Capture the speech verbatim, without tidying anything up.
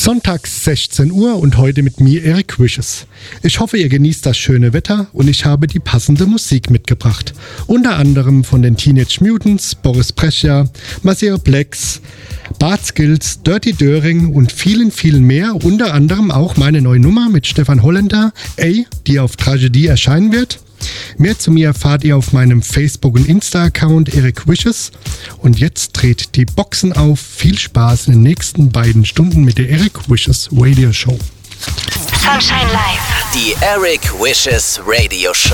Sonntags sechzehn Uhr und heute mit mir Eric Wishes. Ich hoffe, ihr genießt das schöne Wetter und ich habe die passende Musik mitgebracht. Unter anderem von den Teenage Mutants, Boris Brejcha, Maceo Plex, Bart Skills, Dirty Döring und vielen, vielen mehr. Unter anderem auch meine neue Nummer mit Stefan Holländer, A, die auf Tragedie erscheinen wird. Mehr zu mir erfahrt ihr auf meinem Facebook- und Insta-Account Eric Wishes. Und jetzt dreht die Boxen auf. Viel Spaß in den nächsten beiden Stunden mit der Eric Wishes Radio Show. Sunshine Live. Die Eric Wishes Radio Show.